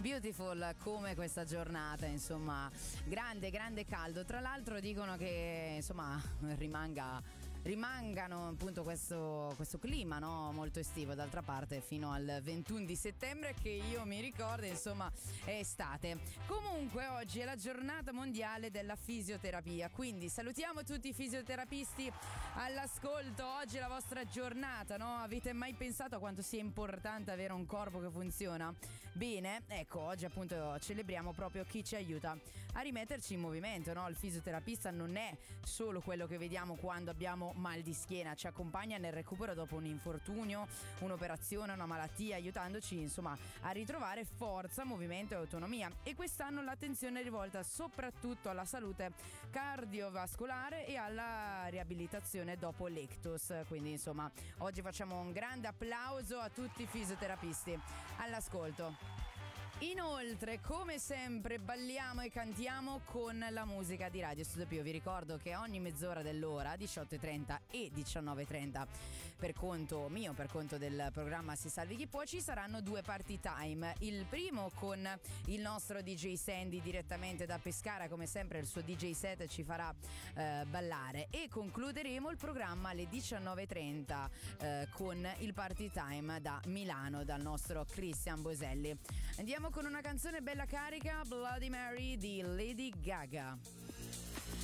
beautiful come questa giornata, insomma, grande caldo. Tra l'altro dicono che insomma rimangano appunto questo clima, no? Molto estivo, d'altra parte fino al 21 di settembre che io mi ricordo, insomma, è estate. Comunque oggi è la giornata mondiale della fisioterapia, quindi salutiamo tutti i fisioterapisti all'ascolto. Oggi è la vostra giornata, no? Avete mai pensato a quanto sia importante avere un corpo che funziona? Bene, ecco, oggi appunto celebriamo proprio chi ci aiuta a rimetterci in movimento, no? Il fisioterapista non è solo quello che vediamo quando abbiamo mal di schiena, ci accompagna nel recupero dopo un infortunio, un'operazione, una malattia, aiutandoci insomma a ritrovare forza, movimento e autonomia. E quest'anno l'attenzione è rivolta soprattutto alla salute cardiovascolare e alla riabilitazione dopo l'ictus. Quindi insomma oggi facciamo un grande applauso a tutti i fisioterapisti all'ascolto. Inoltre, come sempre, balliamo e cantiamo con la musica di Radio Studio Pio. Vi ricordo che ogni mezz'ora dell'ora, 18:30 e 19:30, per conto mio, per conto del programma Si Salvi Chi Può, ci saranno due party time. Il primo con il nostro DJ Sandy direttamente da Pescara, come sempre il suo DJ set ci farà ballare, e concluderemo il programma alle 19:30 con il party time da Milano dal nostro Christian Boselli. Andiamo con una canzone bella carica, Bloody Mary di Lady Gaga.